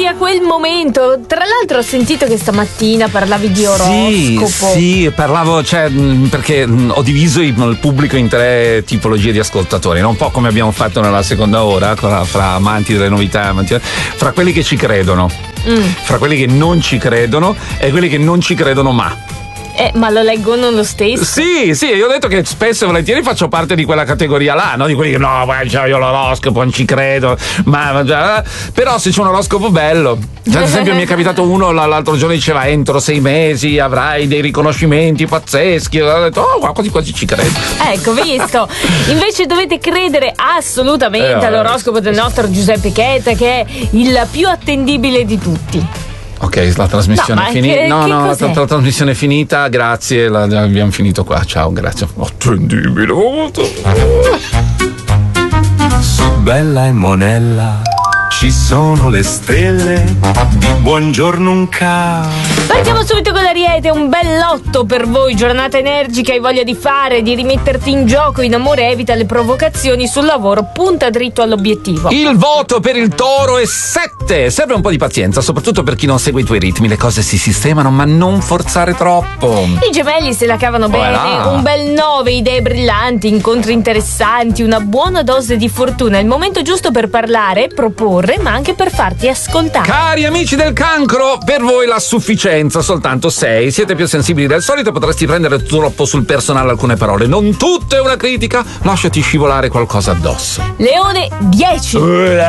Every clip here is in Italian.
a quel momento. Tra l'altro ho sentito che stamattina parlavi di oroscopo. Sì, parlavo, perché ho diviso il pubblico in 3 tipologie di ascoltatori, un po' come abbiamo fatto nella seconda ora, fra amanti delle novità, fra quelli che ci credono, fra quelli che non ci credono e quelli che non ci credono mai. Ma lo leggono lo stesso? Sì, io ho detto che spesso e volentieri faccio parte di quella categoria là, no? Di quelli che io l'oroscopo non ci credo, però se c'è un oroscopo bello, ad esempio mi è capitato uno l'altro giorno, diceva entro 6 mesi avrai dei riconoscimenti pazzeschi, ho detto quasi ci credo. Ecco, visto. Invece dovete credere assolutamente all'oroscopo del nostro Giuseppe Chetta, che è il più attendibile di tutti. Ok, la trasmissione è finita. La trasmissione è finita, grazie, abbiamo finito qua. Ciao, grazie. Attendibile. Su Bella e Monella ci sono le stelle di Buongiorno un Cao. Partiamo subito con l'Ariete, un bel lotto per voi, giornata energica, hai voglia di fare, di rimetterti in gioco, in amore evita le provocazioni, sul lavoro punta dritto all'obiettivo. Il voto per il Toro è 7, serve un po' di pazienza, soprattutto per chi non segue i tuoi ritmi, le cose si sistemano ma non forzare troppo. I Gemelli se la cavano bene, un bel 9, idee brillanti, incontri interessanti, una buona dose di fortuna, il momento giusto per parlare, proporre, ma anche per farti ascoltare. Cari amici del Cancro, per voi la sufficienza, soltanto 6, siete più sensibili del solito, potresti prendere troppo sul personale alcune parole, non tutto è una critica, lasciati scivolare qualcosa addosso. Leone 10.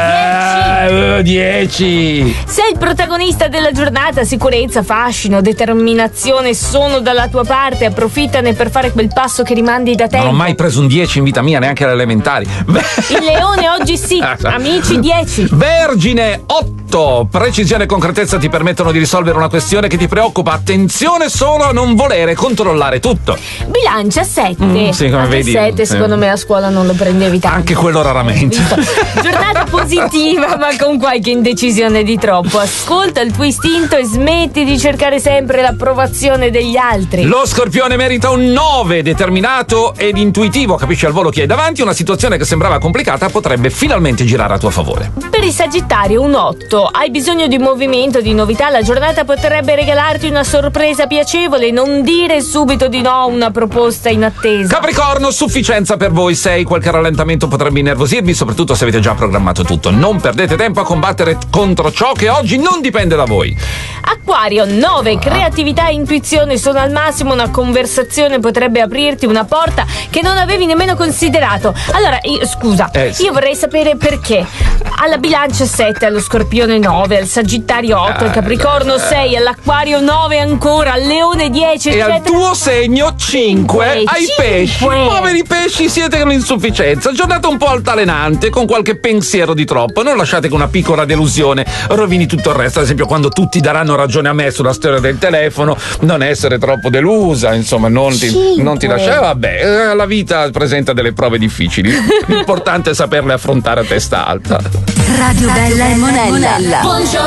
10. Sei il protagonista della giornata, sicurezza, fascino, determinazione sono dalla tua parte, approfittane per fare quel passo che rimandi da tempo. Non ho mai preso un 10 in vita mia, neanche alle elementari. Il Leone oggi sì, amici 10. Vergine 8, precisione e concretezza ti permettono di risolvere una questione che ti preoccupa, attenzione solo a non volere controllare tutto. Bilancia 7. Sì, come vedi. 7 secondo me a scuola non lo prendevi tanto. Anche quello raramente. Giornata positiva ma con qualche indecisione di troppo. Ascolta il tuo istinto e smetti di cercare sempre l'approvazione degli altri. Lo Scorpione merita un 9, determinato ed intuitivo, capisci al volo chi hai davanti, una situazione che sembrava complicata potrebbe finalmente girare a tuo favore. Per il Sagittario un 8, hai bisogno di movimento, di novità, la giornata potrebbe regalarti una sorpresa piacevole, non dire subito di no a una proposta inattesa. Capricorno, sufficienza per voi 6, qualche rallentamento potrebbe innervosirvi, soprattutto se avete già programmato tutto, non perdete tempo a combattere contro ciò che oggi non dipende da voi. Acquario 9, creatività e intuizione sono al massimo, una conversazione potrebbe aprirti una porta che non avevi nemmeno considerato. Allora, io vorrei sapere perché alla Bilancia 7, allo Scorpione 9, al Sagittario 8, al Capricorno 6, all'Acquario 9 ancora, al Leone 10 e al tuo segno 5 ai pesci. Poveri pesci, siete un'insufficienza, giornata un po' altalenante con qualche pensiero di troppo, non lasciate che una piccola delusione rovini tutto il resto, ad esempio quando tutti daranno ragione a me sulla storia del telefono, non essere troppo delusa, insomma non ti lasciare, la vita presenta delle prove difficili, l'importante è saperle affrontare a testa alta. Radio Bella e Monella. Buongiorno